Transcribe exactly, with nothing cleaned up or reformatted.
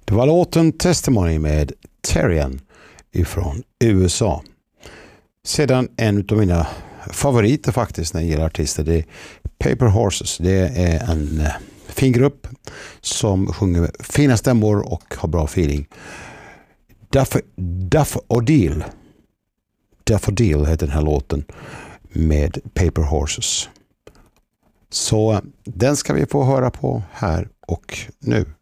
Det var låten Testimony med Terrian ifrån U S A. Sedan en av mina favoriter faktiskt när det gäller artister, det är Paper Horses. Det är en fin grupp som sjunger fina stämmor och har bra feeling. Daff- Daffodil Daffodil heter den här låten med Paper Horses. Så den ska vi få höra på här och nu.